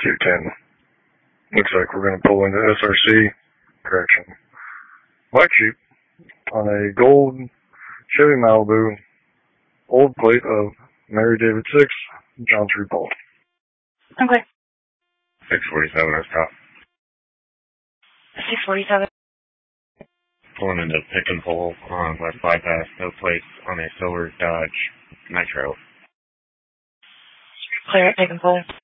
210. Looks like we're going to pull into SRC. Correction. Black Sheep on a gold Chevy Malibu, old plate of Mary David 6, John 3 Paul. Okay. 647 is top. 647. Pulling into Pick and Pull on West Bypass, no plates on a silver Dodge Nitro. Clear at Pick and Pull.